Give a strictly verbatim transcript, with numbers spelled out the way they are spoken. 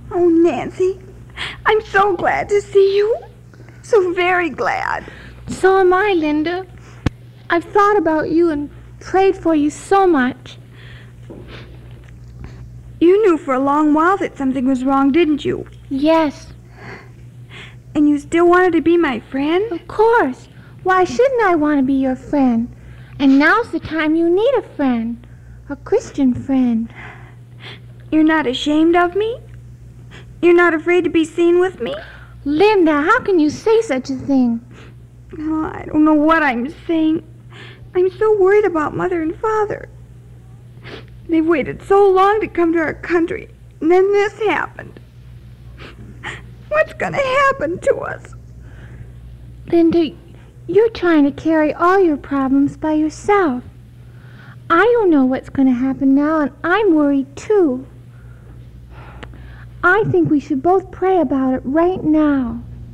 Oh, Nancy, I'm so glad to see you. So very glad. So am I, Linda. I've thought about you and prayed for you so much. You knew for a long while that something was wrong, didn't you? Yes. And you still wanted to be my friend? Of course. Why shouldn't I want to be your friend? And now's the time you need a friend. A Christian friend. You're not ashamed of me? You're not afraid to be seen with me? Linda, how can you say such a thing? Oh, I don't know what I'm saying. I'm so worried about Mother and Father. They've waited so long to come to our country, and then this happened. What's going to happen to us? Linda, you're trying to carry all your problems by yourself. I don't know what's going to happen now, and I'm worried too. I think we should both pray about it right now.